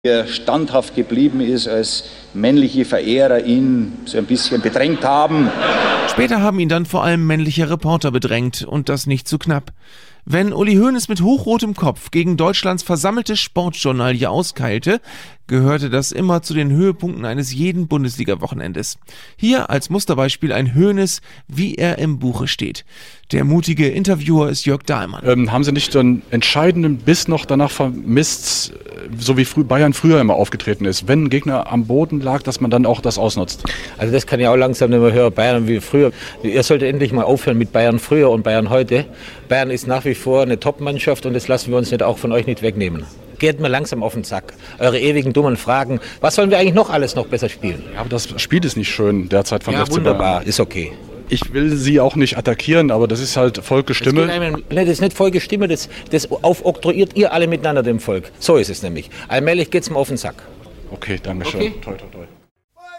er standhaft geblieben ist, als männliche Verehrer ihn so ein bisschen bedrängt haben. Später haben ihn dann vor allem männliche Reporter bedrängt und das nicht zu knapp. Wenn Uli Hoeneß mit hochrotem Kopf gegen Deutschlands versammelte Sportjournalie auskeilte, gehörte das immer zu den Höhepunkten eines jeden Bundesliga-Wochenendes. Hier als Musterbeispiel ein Hoeneß, wie er im Buche steht. Der mutige Interviewer ist Jörg Dahlmann. Haben Sie nicht einen entscheidenden Biss noch danach vermisst, so wie Bayern früher immer aufgetreten ist, wenn ein Gegner am Boden lag, dass man dann auch das ausnutzt? Also das kann ich auch langsam nicht mehr hören, Bayern wie früher. Ihr solltet endlich mal aufhören mit Bayern früher und Bayern heute. Bayern ist nach wie vor eine Top-Mannschaft und das lassen wir uns nicht auch von euch nicht wegnehmen. Geht mir langsam auf den Sack. Eure ewigen dummen Fragen. Was sollen wir eigentlich noch alles noch besser spielen? Ja, aber das Spiel ist nicht schön derzeit vom FC Bayern. Wunderbar, ist okay. Ich will Sie auch nicht attackieren, aber das ist halt Volksstimme. Das ist nicht Volksstimme, das aufoktroyiert ihr alle miteinander dem Volk. So ist es nämlich. Allmählich geht's mir auf den Sack. Okay, danke schön. Okay. Toi, toi, toi.